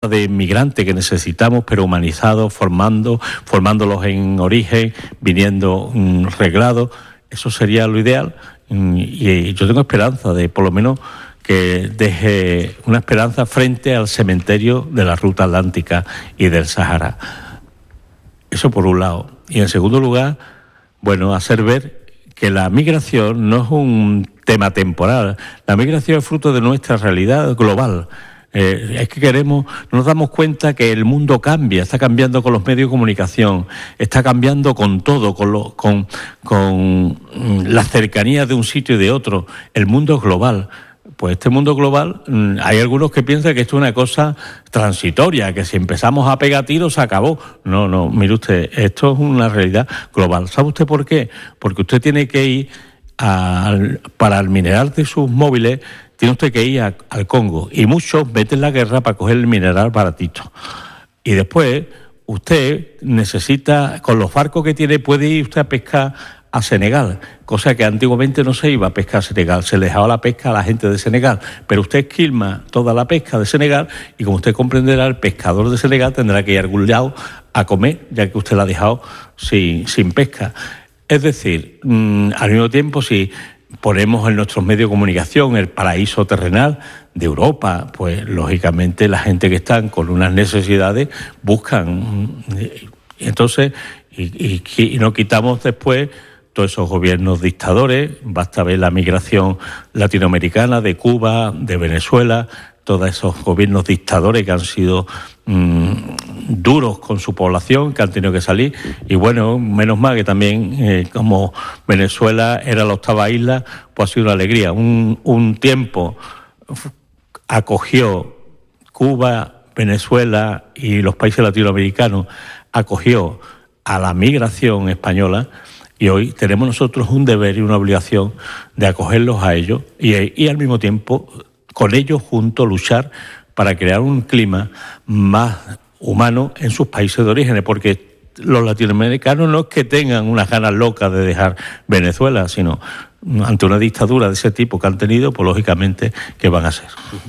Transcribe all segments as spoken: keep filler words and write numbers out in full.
de inmigrantes que necesitamos, pero humanizados, formando, formándolos en origen, viniendo mmm, reglados. Eso sería lo ideal, y yo tengo esperanza de, por lo menos, que deje una esperanza frente al cementerio de la ruta atlántica y del Sahara. Eso por un lado. Y en segundo lugar, bueno, hacer ver que la migración no es un tema temporal. La migración es fruto de nuestra realidad global. Eh, es que queremos, nos damos cuenta que el mundo cambia, está cambiando con los medios de comunicación, está cambiando con todo, con, lo, con, con la cercanía de un sitio y de otro. El mundo es global. Pues este mundo global, hay algunos que piensan que esto es una cosa transitoria, que si empezamos a pegar tiros se acabó. No, no, mire usted, esto es una realidad global. ¿Sabe usted por qué? Porque usted tiene que ir a, para el mineral de sus móviles, tiene usted que ir a, al Congo, y muchos meten la guerra para coger el mineral baratito. Y después usted necesita, con los barcos que tiene, puede ir usted a pescar a Senegal, cosa que antiguamente no se iba a pescar a Senegal, se le dejaba la pesca a la gente de Senegal, pero usted esquilma toda la pesca de Senegal y, como usted comprenderá, el pescador de Senegal tendrá que ir a algún lado a comer, ya que usted la ha dejado sin, sin pesca. Es decir, mmm, al mismo tiempo, si ponemos en nuestros medios de comunicación el paraíso terrenal de Europa, pues lógicamente la gente que están con unas necesidades buscan. Entonces, y, y, y no quitamos después todos esos gobiernos dictadores. Basta ver la migración latinoamericana de Cuba, de Venezuela, todos esos gobiernos dictadores que han sido mmm, duros con su población, que han tenido que salir. Y bueno, menos mal que también, eh, como Venezuela era la octava isla, pues ha sido una alegría. Un, un tiempo acogió Cuba, Venezuela y los países latinoamericanos, acogió a la migración española, y hoy tenemos nosotros un deber y una obligación de acogerlos a ellos y, y al mismo tiempo con ellos juntos luchar para crear un clima más humano en sus países de origen, porque los latinoamericanos no es que tengan unas ganas locas de dejar Venezuela, sino ante una dictadura de ese tipo que han tenido, pues lógicamente, ¿qué van a hacer?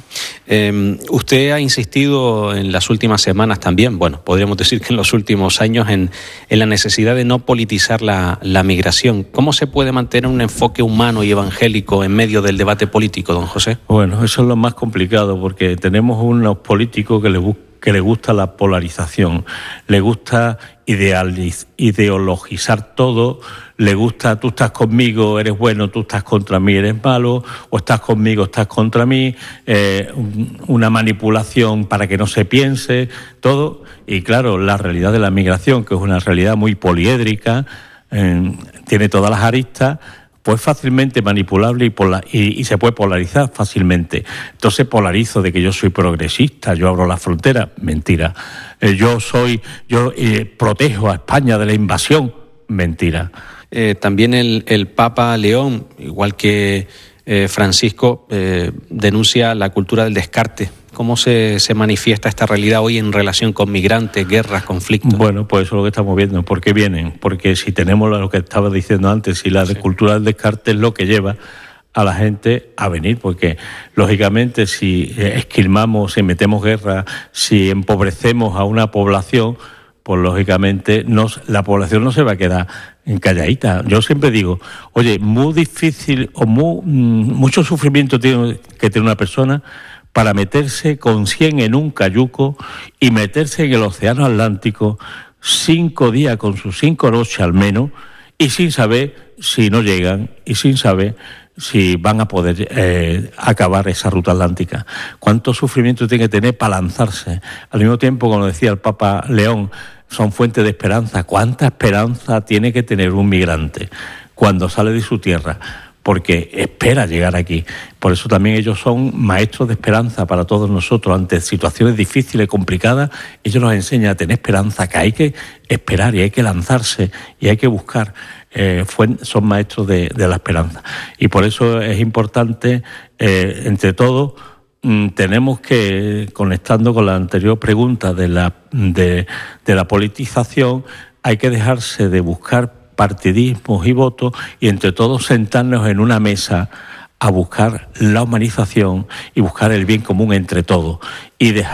Eh, usted ha insistido en las últimas semanas también, bueno, podríamos decir que en los últimos años, en, en la necesidad de no politizar la, la migración. ¿Cómo se puede mantener un enfoque humano y evangélico en medio del debate político, don José? Bueno, eso es lo más complicado, porque tenemos unos políticos que les buscan que le gusta la polarización, le gusta idealiz- ideologizar todo, le gusta tú estás conmigo, eres bueno, tú estás contra mí, eres malo, o estás conmigo, estás contra mí, eh, una manipulación para que no se piense, todo. Y claro, la realidad de la migración, que es una realidad muy poliédrica, eh, tiene todas las aristas, pues fácilmente manipulable y, pola- y, y se puede polarizar fácilmente. Entonces polarizo de que yo soy progresista, yo abro las fronteras, mentira. Eh, yo soy, yo eh, protejo a España de la invasión, mentira. Eh, también el, el Papa León, igual que eh, Francisco, eh, denuncia la cultura del descarte. ¿Cómo se, se manifiesta esta realidad hoy en relación con migrantes, guerras, conflictos? Bueno, pues eso es lo que estamos viendo. ¿Por qué vienen? Porque si tenemos lo que estaba diciendo antes, si la sí. cultura del descarte es lo que lleva a la gente a venir, porque lógicamente si esquilmamos, si metemos guerra, si empobrecemos a una población, pues lógicamente nos, la población no se va a quedar calladita. Yo siempre digo, oye, muy difícil o muy, mucho sufrimiento tiene que tener una persona para meterse con cien en un cayuco y meterse en el océano Atlántico cinco días con sus cinco noches al menos, y sin saber si no llegan y sin saber si van a poder eh, acabar esa ruta atlántica. ¿Cuánto sufrimiento tiene que tener para lanzarse? Al mismo tiempo, como decía el Papa León, son fuente de esperanza. ¿Cuánta esperanza tiene que tener un migrante cuando sale de su tierra? Porque espera llegar aquí. Por eso también ellos son maestros de esperanza para todos nosotros. Ante situaciones difíciles, complicadas, ellos nos enseñan a tener esperanza, que hay que esperar y hay que lanzarse y hay que buscar. Eh, fue, son maestros de, de la esperanza. Y por eso es importante, eh, entre todos, mm, tenemos que, conectando con la anterior pregunta de la, de, de la politización, hay que dejarse de buscar partidismos y votos y entre todos sentarnos en una mesa a buscar la humanización y buscar el bien común entre todos y dejar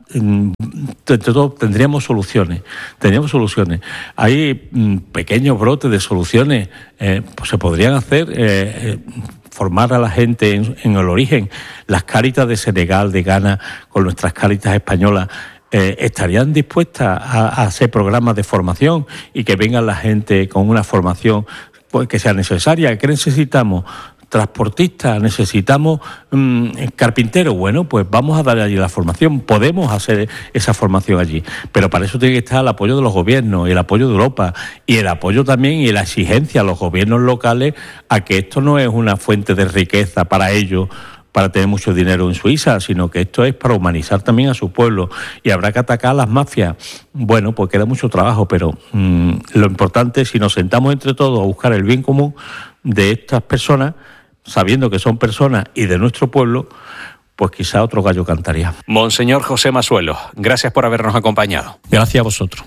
entre todos tendríamos soluciones, tendríamos soluciones. Hay mm, pequeños brotes de soluciones, eh, pues se podrían hacer, eh, formar a la gente en, en el origen. Las Cáritas de Senegal, de Ghana, con nuestras Cáritas españolas, eh, estarían dispuestas a, a hacer programas de formación y que venga la gente con una formación pues, que sea necesaria. ¿Qué necesitamos? Transportistas, necesitamos mmm, carpinteros. Bueno, pues vamos a darle allí la formación, podemos hacer esa formación allí, pero para eso tiene que estar el apoyo de los gobiernos, el apoyo de Europa y el apoyo también y la exigencia a los gobiernos locales a que esto no es una fuente de riqueza para ellos, para tener mucho dinero en Suiza, sino que esto es para humanizar también a su pueblo y habrá que atacar a las mafias. Bueno, pues queda mucho trabajo, pero mmm, lo importante es si nos sentamos entre todos a buscar el bien común de estas personas, sabiendo que son personas y de nuestro pueblo, pues quizá otro gallo cantaría. Monseñor José Masuelo, gracias por habernos acompañado. Gracias a vosotros.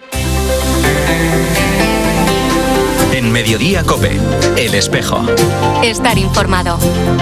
En Mediodía COPE, El Espejo. Estar informado.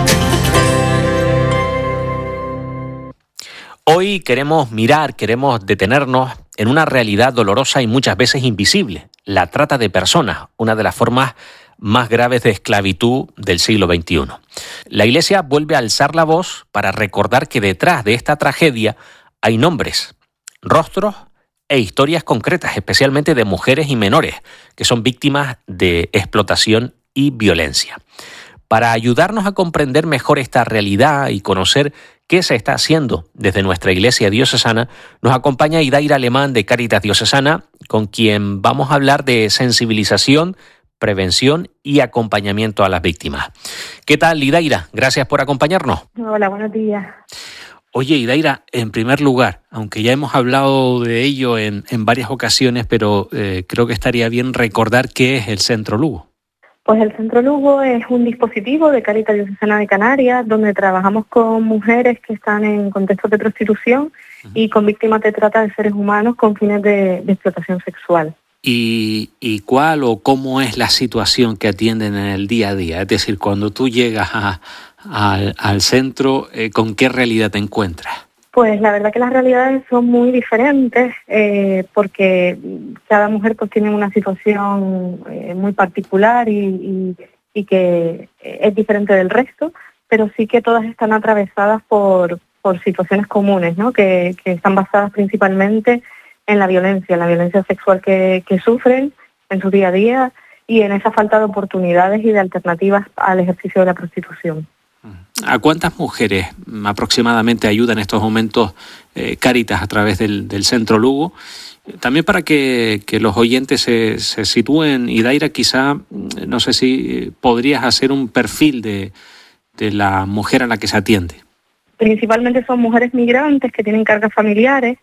Hoy queremos mirar, queremos detenernos en una realidad dolorosa y muchas veces invisible, la trata de personas, una de las formas más graves de esclavitud del siglo veintiuno. La Iglesia vuelve a alzar la voz para recordar que detrás de esta tragedia hay nombres, rostros e historias concretas, especialmente de mujeres y menores, que son víctimas de explotación y violencia. Para ayudarnos a comprender mejor esta realidad y conocer qué se está haciendo desde nuestra Iglesia diocesana, nos acompaña Idaira Alemán de Cáritas Diocesana, con quien vamos a hablar de sensibilización, prevención y acompañamiento a las víctimas. ¿Qué tal, Idaira? Gracias por acompañarnos. Hola, buenos días. Oye, Idaira, en primer lugar, aunque ya hemos hablado de ello en, en varias ocasiones, pero eh, creo que estaría bien recordar qué es el Centro Lugo. Pues el Centro Lugo es un dispositivo de Cáritas Diocesana de Canarias donde trabajamos con mujeres que están en contextos de prostitución uh-huh. y con víctimas de trata de seres humanos con fines de, de explotación sexual. ¿Y, ¿Y cuál o cómo es la situación que atienden en el día a día? Es decir, cuando tú llegas a, a, al centro, eh, ¿con qué realidad te encuentras? Pues la verdad que las realidades son muy diferentes eh, porque cada mujer pues tiene una situación eh, muy particular y, y, y que es diferente del resto, pero sí que todas están atravesadas por, por situaciones comunes, ¿no? que, que están basadas principalmente en la violencia, en la violencia sexual que, que sufren en su día a día y en esa falta de oportunidades y de alternativas al ejercicio de la prostitución. ¿A cuántas mujeres aproximadamente ayuda en estos momentos eh, Cáritas a través del, del Centro Lugo? También para que, que los oyentes se, se sitúen, Idaira, quizá, no sé si podrías hacer un perfil de, de la mujer a la que se atiende. Principalmente son mujeres migrantes que tienen cargas familiares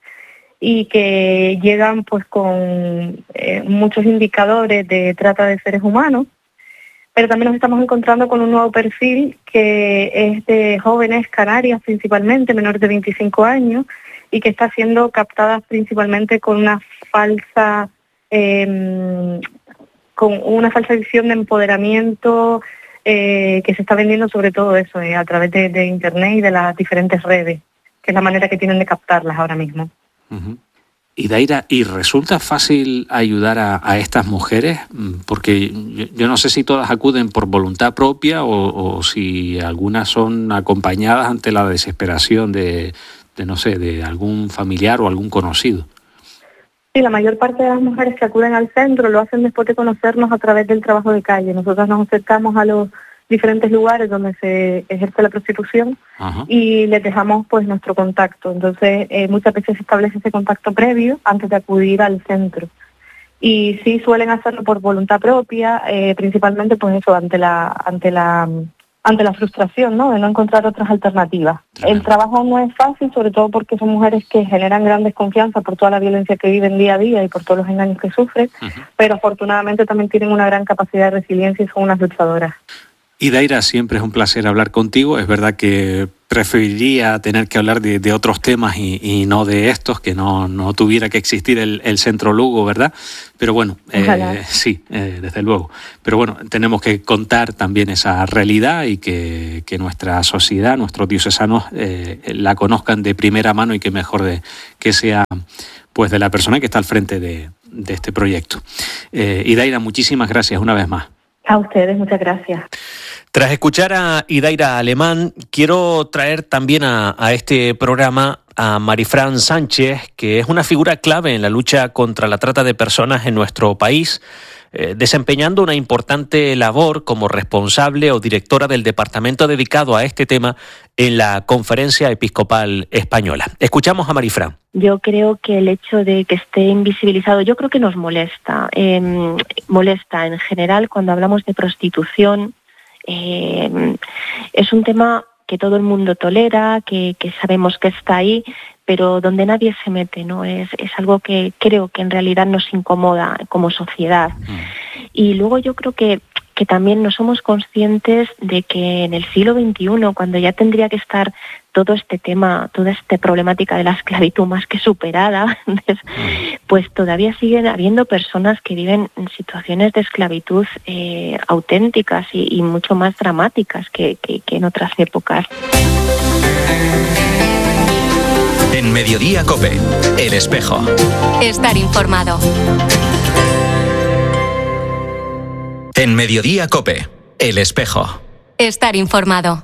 y que llegan pues con eh, muchos indicadores de trata de seres humanos, pero también nos estamos encontrando con un nuevo perfil que es de jóvenes canarias principalmente, menores de veinticinco años, y que está siendo captadas principalmente con una falsa eh, con una falsa visión de empoderamiento eh, que se está vendiendo sobre todo eso, eh, a través de, de internet y de las diferentes redes, que es la manera que tienen de captarlas ahora mismo. Uh-huh. Idaira, ¿y resulta fácil ayudar a, a estas mujeres? Porque yo, yo no sé si todas acuden por voluntad propia o, o si algunas son acompañadas ante la desesperación de, de, no sé, de algún familiar o algún conocido. Sí, la mayor parte de las mujeres que acuden al centro lo hacen después de conocernos a través del trabajo de calle. Nosotros nos acercamos a los diferentes lugares donde se ejerce la prostitución. Ajá. Y les dejamos pues nuestro contacto. Entonces eh, muchas veces se establece ese contacto previo antes de acudir al centro. Y sí suelen hacerlo por voluntad propia, eh, principalmente pues eso, ante la ante la ante la frustración, ¿no? De no encontrar otras alternativas. Tremendo. El trabajo no es fácil, sobre todo porque son mujeres que generan gran desconfianza por toda la violencia que viven día a día y por todos los engaños que sufren, uh-huh. pero afortunadamente también tienen una gran capacidad de resiliencia y son unas luchadoras. Y Daira, siempre es un placer hablar contigo. Es verdad que preferiría tener que hablar de, de otros temas y, y no de estos, que no, no tuviera que existir el, el Centro Lugo, ¿verdad? Pero bueno, eh, sí, eh, desde luego. Pero bueno, tenemos que contar también esa realidad y que, que nuestra sociedad, nuestros diocesanos eh, la conozcan de primera mano, y que mejor de que sea pues de la persona que está al frente de, de este proyecto. Eh, y Daira, muchísimas gracias una vez más. A ustedes, muchas gracias. Tras escuchar a Idaira Alemán, quiero traer también a, a este programa a Marifran Sánchez, que es una figura clave en la lucha contra la trata de personas en nuestro país, eh, desempeñando una importante labor como responsable o directora del departamento dedicado a este tema en la Conferencia Episcopal Española. Escuchamos a Marifran. Yo creo que el hecho de que esté invisibilizado, yo creo que nos molesta, eh, molesta en general cuando hablamos de prostitución. Eh, es un tema que todo el mundo tolera, que, que sabemos que está ahí, pero donde nadie se mete, ¿no? Es, es algo que creo que en realidad nos incomoda como sociedad. Mm. Y luego yo creo que, que también no somos conscientes de que en el siglo veintiuno, cuando ya tendría que estar todo este tema, toda esta problemática de la esclavitud más que superada, pues todavía siguen habiendo personas que viven en situaciones de esclavitud eh, auténticas y, y mucho más dramáticas que, que, que en otras épocas. En Mediodía COPE, El Espejo. Estar informado. En Mediodía COPE, El Espejo. Estar informado.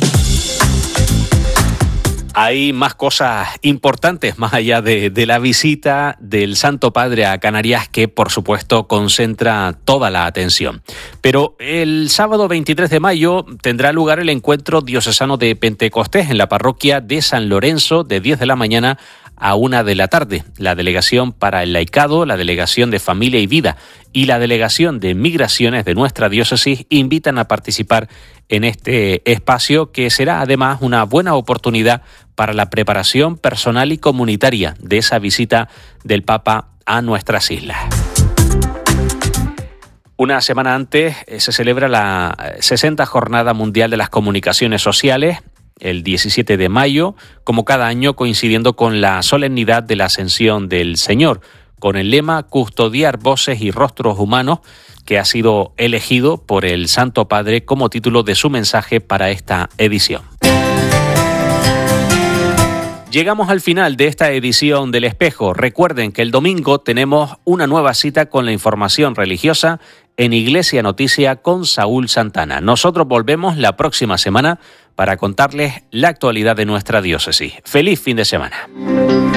Hay más cosas importantes más allá de, de la visita del Santo Padre a Canarias, que por supuesto concentra toda la atención. Pero el sábado veintitrés de mayo tendrá lugar el encuentro diocesano de Pentecostés en la parroquia de San Lorenzo, de diez de la mañana a una de la tarde. La Delegación para el Laicado, la Delegación de Familia y Vida y la Delegación de Migraciones de nuestra diócesis invitan a participar en este espacio, que será además una buena oportunidad para la preparación personal y comunitaria de esa visita del Papa a nuestras islas. Una semana antes eh, se celebra la sesenta Jornada Mundial de las Comunicaciones Sociales, el diecisiete de mayo, como cada año coincidiendo con la solemnidad de la Ascensión del Señor, con el lema Custodiar voces y rostros humanos, que ha sido elegido por el Santo Padre como título de su mensaje para esta edición. Llegamos al final de esta edición del Espejo. Recuerden que el domingo tenemos una nueva cita con la información religiosa en Iglesia Noticia con Saúl Santana. Nosotros volvemos la próxima semana para contarles la actualidad de nuestra diócesis. ¡Feliz fin de semana!